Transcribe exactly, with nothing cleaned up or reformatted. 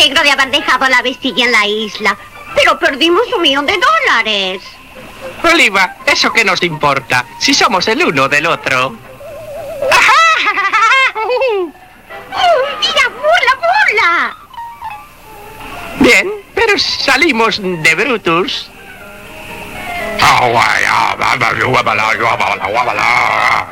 alegro de haber dejado la vestilla en la isla, pero perdimos un millón de dólares. Oliva, ¿eso qué nos importa? Si somos el uno del otro. ¡Oh, mira, burla, burla! Bien, pero salimos de Brutus.